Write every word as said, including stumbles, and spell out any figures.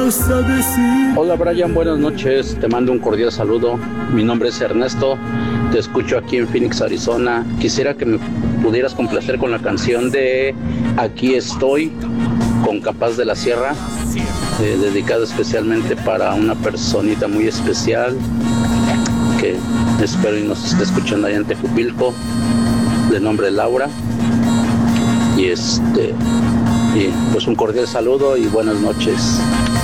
Hola Brian, buenas noches, te mando un cordial saludo. Mi nombre es Ernesto, te escucho aquí en Phoenix, Arizona. Quisiera que me pudieras complacer con la canción de Aquí estoy, con Capaz de la Sierra, eh, dedicada especialmente para una personita muy especial que espero y nos esté escuchando allá en Tejupilco, de nombre Laura. Y este y pues un cordial saludo y buenas noches.